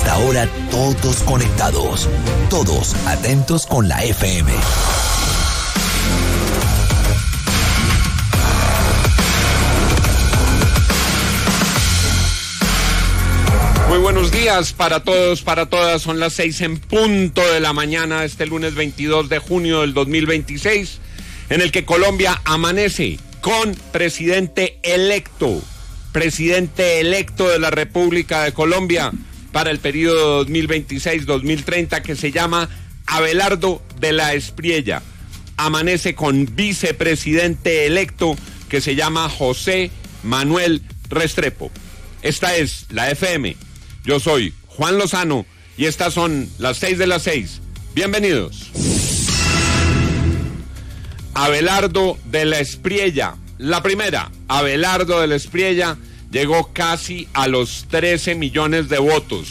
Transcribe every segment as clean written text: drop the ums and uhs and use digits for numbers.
esta hora todos conectados, todos atentos con la FM. Muy buenos días para todos, para todas. Son las 6 en punto de la mañana, este lunes 22 de junio del 2026, en el que Colombia amanece con presidente electo de la República de Colombia para el periodo 2026-2030, que se llama Abelardo de la Espriella. Amanece con vicepresidente electo que se llama José Manuel Restrepo. Esta es la FM. Yo soy Juan Lozano y estas son las 6 de las 6. Bienvenidos. Abelardo de la Espriella. La primera, Abelardo de la Espriella llegó casi a los 13 millones de votos.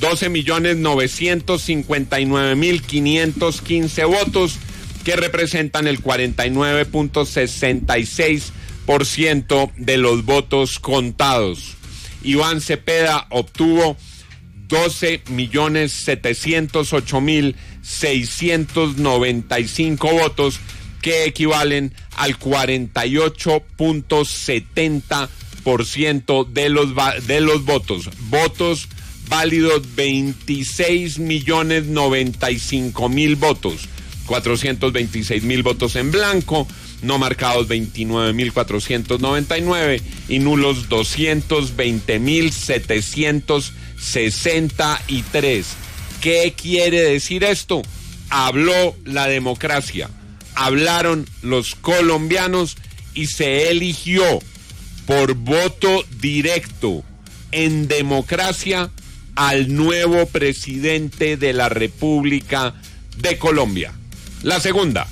12.959.515 votos, que representan el 49.66% de los votos contados. Iván Cepeda obtuvo 12.708.695 votos, que equivalen al 48.70% de los votos. Votos válidos 26.095.000 votos. 426.000 votos en blanco, no marcados 29.499 y nulos 220.763. ¿Qué quiere decir esto? Habló la democracia, hablaron los colombianos y se eligió por voto directo en democracia al nuevo presidente de la República de Colombia. La segunda.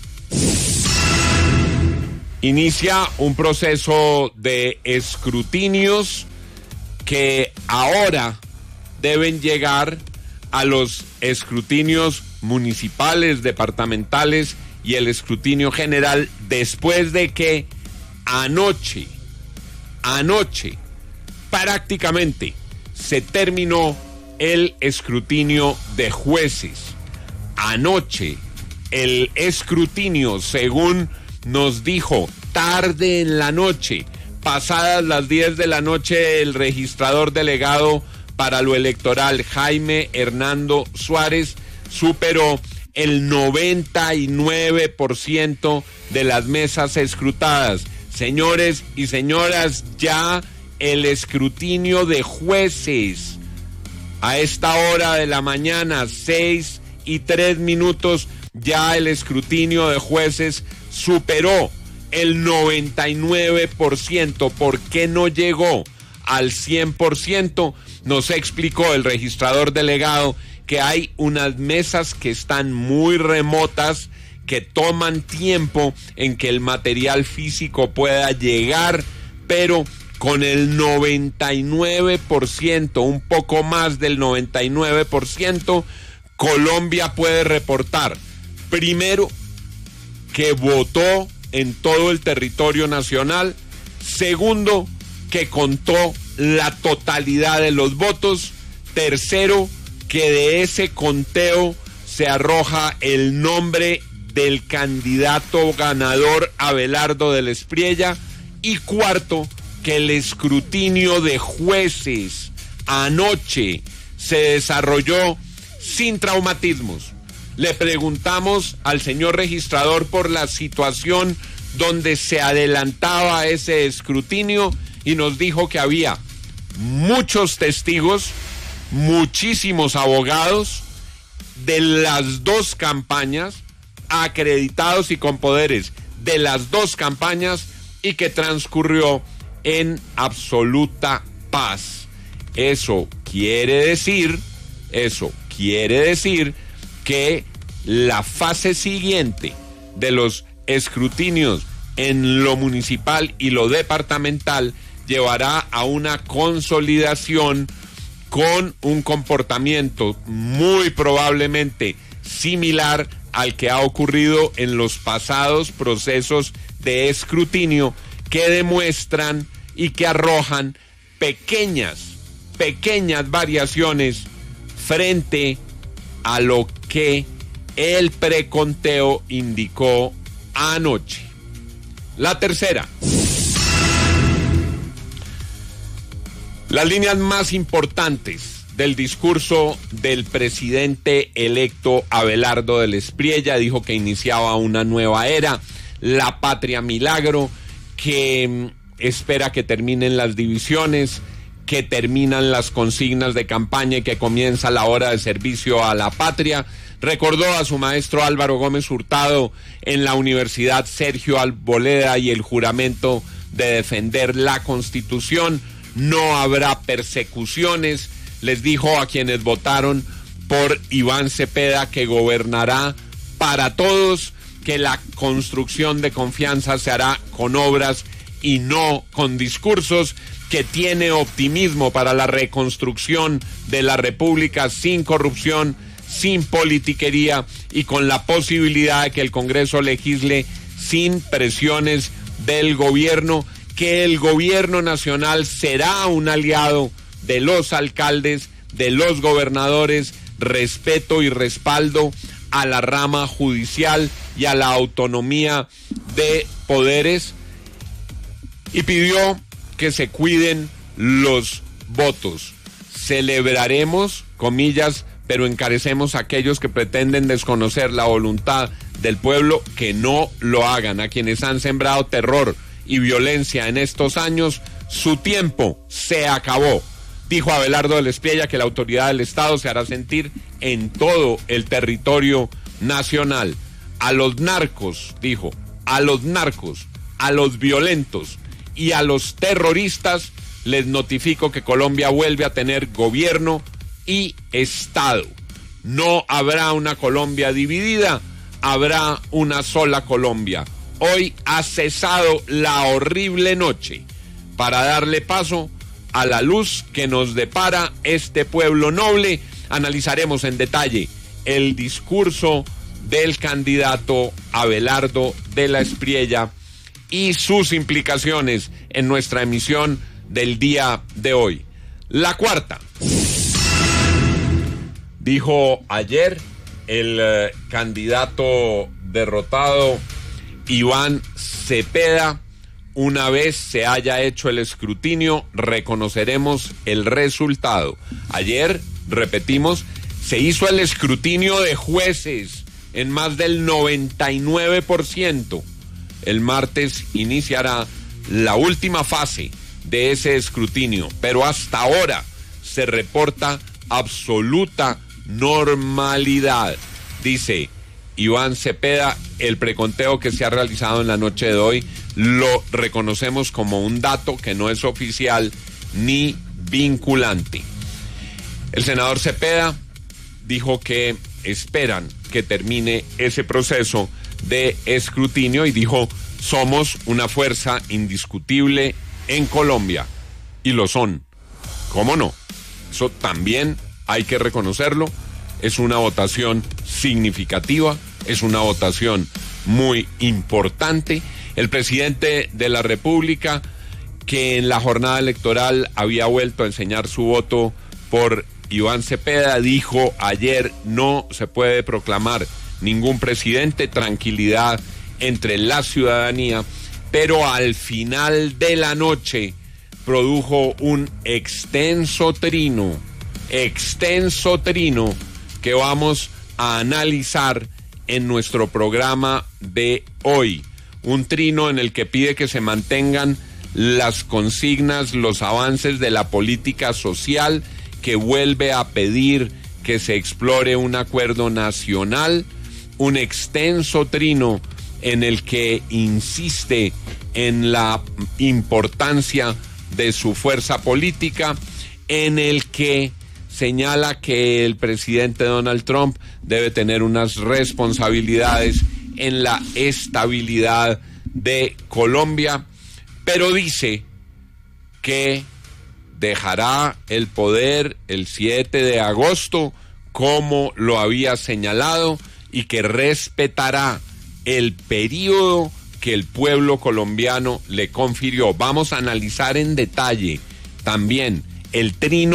Inicia un proceso de escrutinios que ahora deben llegar a los escrutinios municipales, departamentales y el escrutinio general, después de que anoche prácticamente se terminó el escrutinio de jueces. Anoche el escrutinio, según nos dijo tarde en la noche, pasadas las 10 de la noche, el registrador delegado para lo electoral, Jaime Hernando Suárez, superó el 99% de las mesas escrutadas. Señores y señoras, ya el escrutinio de jueces a esta hora de la mañana, 6:03, ya el escrutinio de jueces superó el 99%. ¿Por qué no llegó al 100%? Nos explicó el registrador delegado que hay unas mesas que están muy remotas, que toman tiempo en que el material físico pueda llegar, pero con el 99%, un poco más del 99%, Colombia puede reportar, primero, que votó en todo el territorio nacional; segundo, que contó la totalidad de los votos; tercero, que de ese conteo se arroja el nombre del candidato ganador Abelardo de la Espriella; y cuarto, que el escrutinio de jueces anoche se desarrolló sin traumatismos. Le preguntamos al señor registrador por la situación donde se adelantaba ese escrutinio y nos dijo que había muchos testigos, muchísimos abogados de las dos campañas, acreditados y con poderes de las dos campañas, y que transcurrió en absoluta paz. Eso quiere decir que la fase siguiente de los escrutinios en lo municipal y lo departamental llevará a una consolidación con un comportamiento muy probablemente similar al que ha ocurrido en los pasados procesos de escrutinio, que demuestran y que arrojan pequeñas variaciones frente a lo que el preconteo indicó anoche. La tercera. Las líneas más importantes del discurso del presidente electo Abelardo del Espriella: dijo que iniciaba una nueva era, la patria milagro, que espera que terminen las divisiones, que terminan las consignas de campaña y que comienza la hora de servicio a la patria. Recordó a su maestro Álvaro Gómez Hurtado en la Universidad Sergio Arboleda y el juramento de defender la Constitución. No habrá persecuciones. Les dijo a quienes votaron por Iván Cepeda que gobernará para todos, que la construcción de confianza se hará con obras y no con discursos, que tiene optimismo para la reconstrucción de la República sin corrupción, sin politiquería y con la posibilidad de que el Congreso legisle sin presiones del gobierno, que el gobierno nacional será un aliado de los alcaldes, de los gobernadores, respeto y respaldo a la rama judicial y a la autonomía de poderes, y pidió que se cuiden los votos. Celebraremos, comillas, pero encarecemos a aquellos que pretenden desconocer la voluntad del pueblo, que no lo hagan. A quienes han sembrado terror y violencia en estos años, su tiempo se acabó. Dijo Abelardo del Espriella que la autoridad del Estado se hará sentir en todo el territorio nacional. A los narcos, dijo, a los narcos, a los violentos y a los terroristas, les notifico que Colombia vuelve a tener gobierno y Estado. No habrá una Colombia dividida, habrá una sola Colombia. Hoy ha cesado la horrible noche para darle paso a la luz que nos depara este pueblo noble. Analizaremos en detalle el discurso del candidato Abelardo de la Espriella y sus implicaciones en nuestra emisión del día de hoy. La cuarta. Dijo ayer el candidato derrotado Iván Cepeda: una vez se haya hecho el escrutinio, reconoceremos el resultado. Ayer, repetimos, se hizo el escrutinio de jueces en más del 99%. El martes iniciará la última fase de ese escrutinio, pero hasta ahora se reporta absoluta normalidad. Dice Iván Cepeda: el preconteo que se ha realizado en la noche de hoy lo reconocemos como un dato que no es oficial ni vinculante. El senador Cepeda dijo que esperan que termine ese proceso de escrutinio y dijo: somos una fuerza indiscutible en Colombia. Y lo son. ¿Cómo no? Eso también hay que reconocerlo. Es una votación significativa, es una votación muy importante. El presidente de la República, que en la jornada electoral había vuelto a enseñar su voto por Iván Cepeda, dijo ayer: no se puede proclamar ningún presidente, tranquilidad entre la ciudadanía, pero al final de la noche produjo un extenso trino que vamos a analizar en nuestro programa de hoy. Un trino en el que pide que se mantengan las consignas, los avances de la política social, que vuelve a pedir que se explore un acuerdo nacional, un extenso trino en el que insiste en la importancia de su fuerza política, en el que señala que el presidente Donald Trump debe tener unas responsabilidades en la estabilidad de Colombia, pero dice que dejará el poder el 7 de agosto, como lo había señalado, y que respetará el periodo que el pueblo colombiano le confirió. Vamos a analizar en detalle también el trino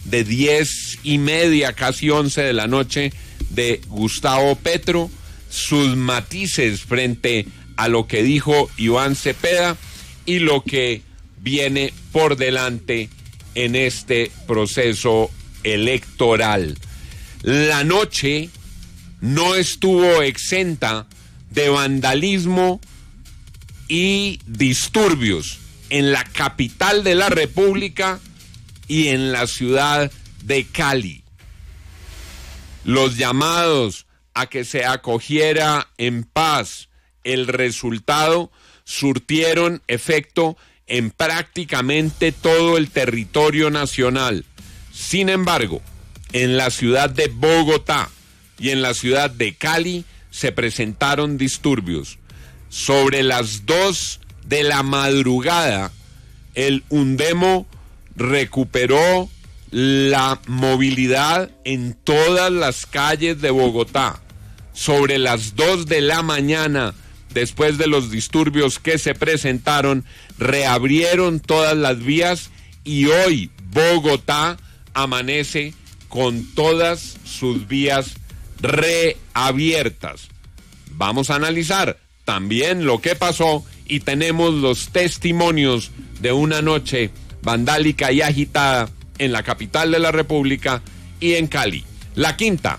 de 10:30, casi 11 de la noche, de Gustavo Petro, sus matices frente a lo que dijo Iván Cepeda y lo que viene por delante en este proceso electoral. La noche no estuvo exenta de vandalismo y disturbios en la capital de la República y en la ciudad de Cali. Los llamados a que se acogiera en paz el resultado surtieron efecto en prácticamente todo el territorio nacional. Sin embargo, en la ciudad de Bogotá y en la ciudad de Cali se presentaron disturbios. Sobre las 2 de la madrugada, el Undemo recuperó la movilidad en todas las calles de Bogotá. Sobre las 2 de la mañana, después de los disturbios que se presentaron, reabrieron todas las vías y hoy Bogotá amanece con todas sus vías reabiertas. Vamos a analizar también lo que pasó y tenemos los testimonios de una noche vandálica y agitada en la capital de la República y en Cali. La quinta.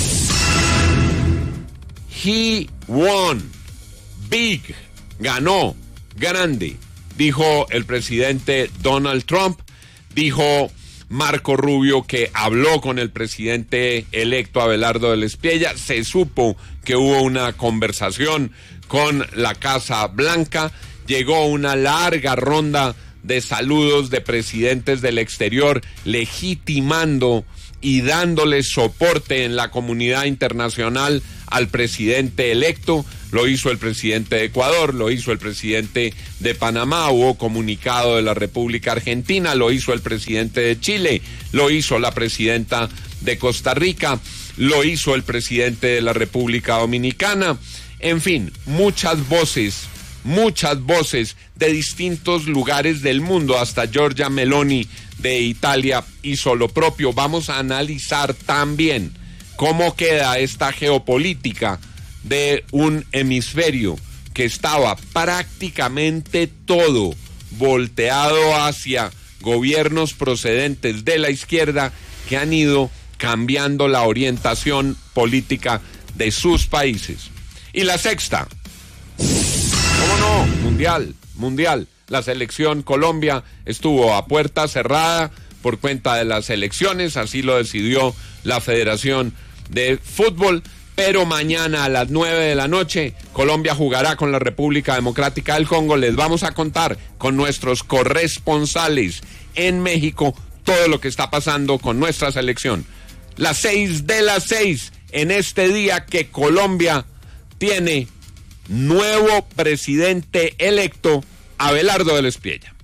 He won big, ganó grande, dijo el presidente Donald Trump, dijo Marco Rubio que habló con el presidente electo Abelardo del Espriella, se supo que hubo una conversación con la Casa Blanca, llegó una larga ronda de saludos de presidentes del exterior legitimando y dándole soporte en la comunidad internacional al presidente electo. Lo hizo el presidente de Ecuador, lo hizo el presidente de Panamá, hubo comunicado de la República Argentina, lo hizo el presidente de Chile, lo hizo la presidenta de Costa Rica, lo hizo el presidente de la República Dominicana. En fin, muchas voces de distintos lugares del mundo, hasta Giorgia Meloni de Italia hizo lo propio. Vamos a analizar también cómo queda esta geopolítica de un hemisferio que estaba prácticamente todo volteado hacia gobiernos procedentes de la izquierda que han ido cambiando la orientación política de sus países. Y la sexta, ¿cómo no? Mundial. La selección Colombia estuvo a puerta cerrada por cuenta de las elecciones, así lo decidió la Federación de Fútbol, pero mañana a las 9 de la noche Colombia jugará con la República Democrática del Congo. Les vamos a contar con nuestros corresponsales en México todo lo que está pasando con nuestra selección. Las 6 de las 6 en este día que Colombia tiene nuevo presidente electo, Abelardo del Espriella.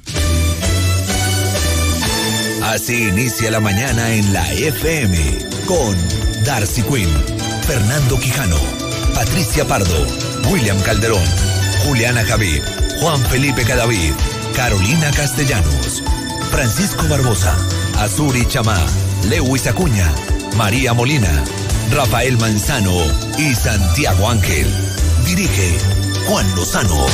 Así inicia la mañana en la FM con Darcy Quinn, Fernando Quijano, Patricia Pardo, William Calderón, Juliana Javid, Juan Felipe Cadavid, Carolina Castellanos, Francisco Barbosa, Azuri Chamá, Lewis Acuña, María Molina, Rafael Manzano y Santiago Ángel. Dirige Juan Lozano.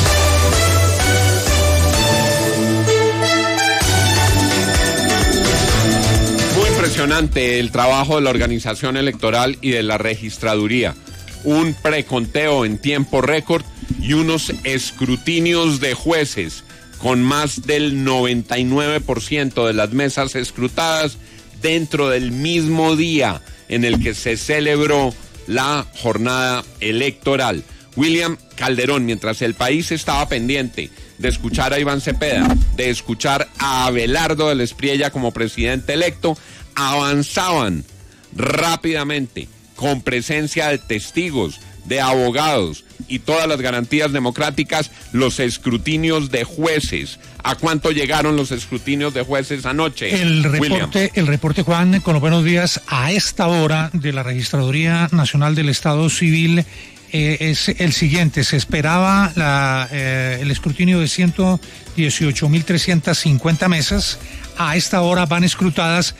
Muy impresionante el trabajo de la organización electoral y de la registraduría. Un preconteo en tiempo récord y unos escrutinios de jueces con más del 99% de las mesas escrutadas dentro del mismo día en el que se celebró la jornada electoral. William Calderón, mientras el país estaba pendiente de escuchar a Iván Cepeda, de escuchar a Abelardo del Espriella como presidente electo, avanzaban rápidamente con presencia de testigos, de abogados y todas las garantías democráticas los escrutinios de jueces. ¿A cuánto llegaron los escrutinios de jueces anoche? El reporte, Juan, con los buenos días. A esta hora de la Registraduría Nacional del Estado Civil es el siguiente. Se esperaba el escrutinio de 118.350 mesas. a esta hora van escrutadas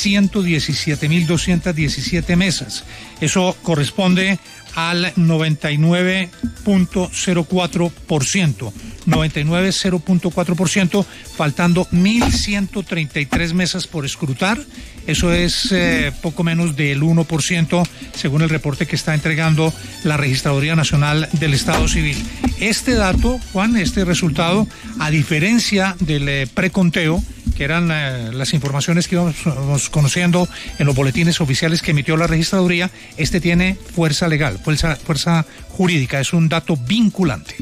117.217 mesas. Eso corresponde al 99.04%, 99.04%, faltando 1.133 mesas por escrutar. Eso es poco menos del 1%, según el reporte que está entregando la Registraduría Nacional del Estado Civil. Este dato, Juan, este resultado, a diferencia del preconteo, que eran las informaciones que íbamos conociendo en los boletines oficiales que emitió la Registraduría, este tiene fuerza legal, fuerza jurídica, es un dato vinculante.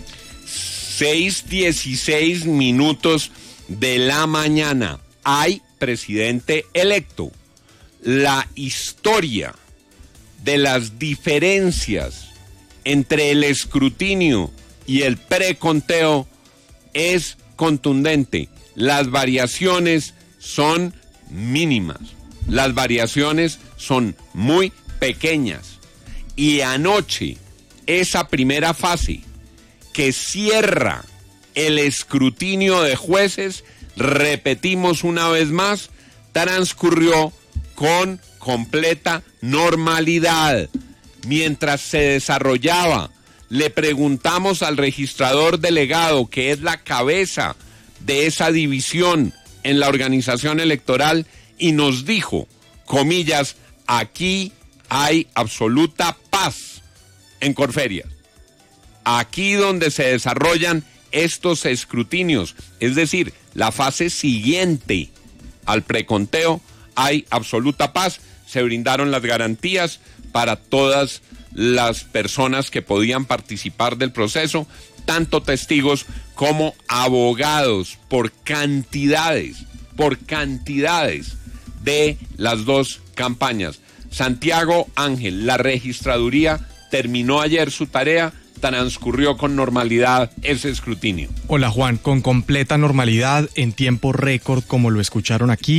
6:16 minutos de la mañana. Hay presidente electo. La historia de las diferencias entre el escrutinio y el preconteo es contundente. Las variaciones son mínimas. Las variaciones son muy pequeñas. Y anoche, esa primera fase que cierra el escrutinio de jueces, repetimos una vez más, transcurrió con completa normalidad. Mientras se desarrollaba, le preguntamos al registrador delegado, que es la cabeza de esa división en la organización electoral, y nos dijo, comillas, aquí hay absoluta paz en Corferias. Aquí donde se desarrollan estos escrutinios, es decir, la fase siguiente al preconteo, hay absoluta paz. Se brindaron las garantías para todas las personas que podían participar del proceso, tanto testigos como abogados, por cantidades de las dos campañas. Santiago Ángel, la registraduría terminó ayer su tarea, transcurrió con normalidad ese escrutinio. Hola Juan, con completa normalidad, en tiempo récord, como lo escucharon aquí.